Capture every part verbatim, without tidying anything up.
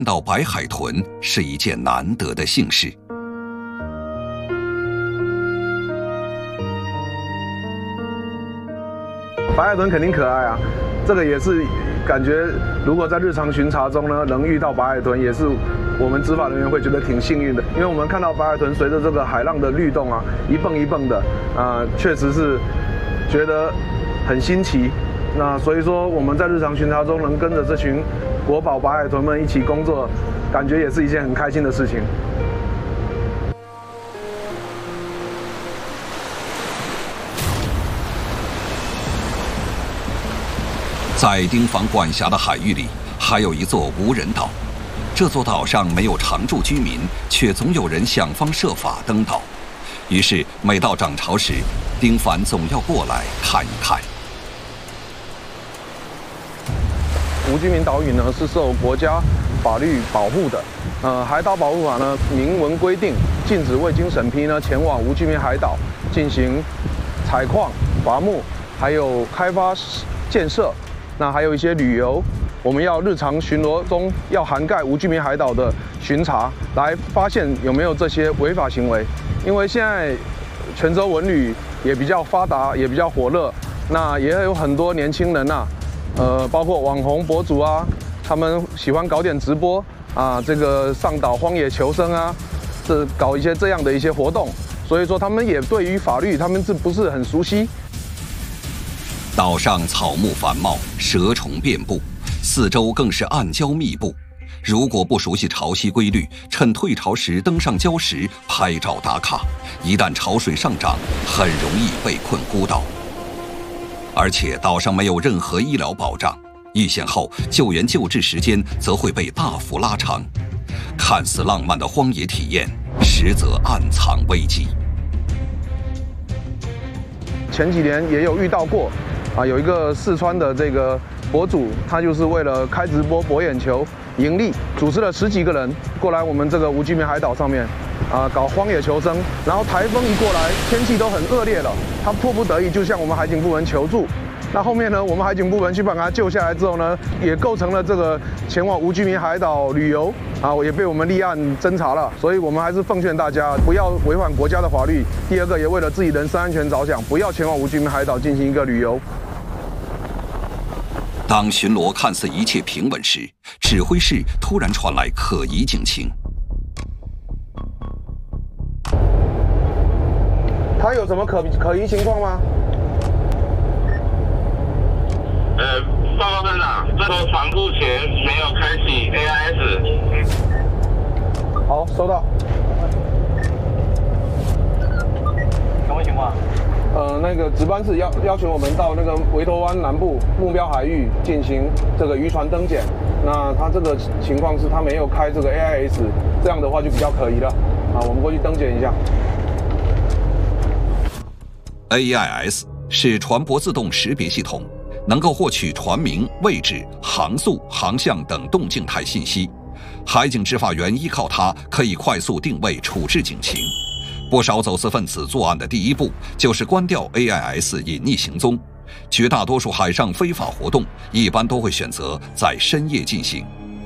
到白海豚是一件难得的幸事。 白海豚肯定可爱啊，这个也是感觉，如果在日常巡查中呢，能遇到白海豚，也是我们执法人员会觉得挺幸运的，因为我们看到白海豚随着这个海浪的律动啊，一蹦一蹦的，啊、呃，确实是觉得很新奇。那所以说，我们在日常巡查中能跟着这群国宝白海豚们一起工作，感觉也是一件很开心的事情。 在丁房管辖的海域里，还有一座无人岛。这座岛上没有常住居民，却总有人想方设法登岛。于是，每到涨潮时，丁凡总要过来看一看。 无居民岛屿呢是受国家法律保护的，呃，海岛保护法呢明文规定，禁止未经审批呢前往无居民海岛进行采矿、伐木，还有开发建设，那还有一些旅游。我们要日常巡逻中要涵盖无居民海岛的巡查，来发现有没有这些违法行为。因为现在泉州文旅也比较发达，也比较火热，那也有很多年轻人呐、啊。呃，包括网红博主啊，他们喜欢搞点直播啊，这个上岛荒野求生啊，这搞一些这样的一些活动，所以说他们也对于法律他们是不是很熟悉？ 岛上草木繁茂，蛇虫遍布，四周更是暗礁密布。如果不熟悉潮汐规律，趁退潮时登上礁石拍照打卡，一旦潮水上涨，很容易被困孤岛。而且岛上没有任何医疗保障，遇险后救援救治时间则会被大幅拉长。看似浪漫的荒野体验，实则暗藏危机。 前几年也有遇到过，啊，有一个四川的这个博主，他就是为了开直播博眼球盈利，组织了十几个人过来我们这个无居民海岛上面，啊，搞荒野求生。然后台风一过来，天气都很恶劣了，他迫不得已就向我们海警部门求助。那后面呢，我们海警部门去把他救下来之后呢，也构成了这个前往无居民海岛旅游啊，也被我们立案侦查了。所以我们还是奉劝大家不要违反国家的法律。第二个，也为了自己人身安全着想，不要前往无居民海岛进行一个旅游。 当巡逻看似一切平稳时，指挥室突然传来可疑警情。 他有什么可可疑情况吗？ 呃，报告站长，这头船目前没有开启 A I S。 好，收到。 什么情况？ 呃，那个值班室要要求我们到那个围头湾南部目标海域进行这个渔船登检。那他这个情况是他没有开这个 A I S， 这样的话就比较可疑了。啊，我们过去登检一下。 A I S 是船舶自动识别系统，能够获取船名、位置、航速、航向等动静态信息。海警执法员依靠它，可以快速定位、处置警情。不少走私分子作案的第一步就是关掉 A I S 隐匿行踪。绝大多数海上非法活动一般都会选择在深夜进行。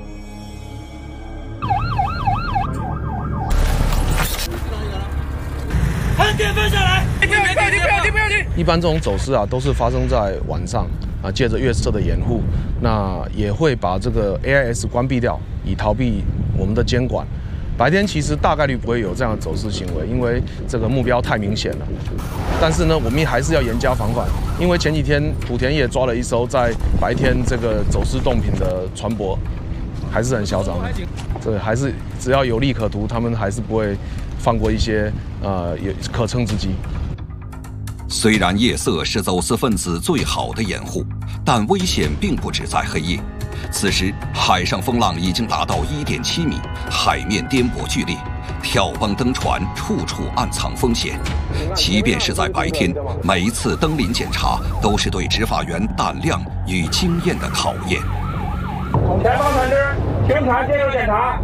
按电分下来！不要停！不要停！不要停！ 一般这种走私啊，都是发生在晚上啊，借着月色的掩护，那也会把这个 A I S 关闭掉，以逃避我们的监管。白天其实大概率不会有这样的走私行为，因为这个目标太明显了。但是呢，我们还是要严加防范，因为前几天莆田也抓了一艘在白天这个走私冻品的船舶，还是很嚣张的。这还是只要有利可图，他们还是不会放过一些呃有可乘之机。 虽然夜色是走私分子最好的掩护，但危险并不只在黑夜。此时，海上风浪已经达到 一点七米，海面颠簸剧烈，跳蹦登船处处暗藏风险。即便是在白天，每一次登临检查都是对执法员胆量与经验的考验。 前方船只全船接受检查。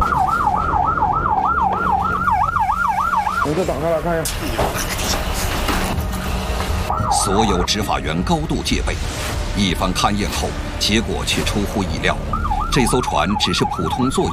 你这打开来看一下。 所有执法员高度戒备，一番勘验后，结果却出乎意料。 这艘船只是普通座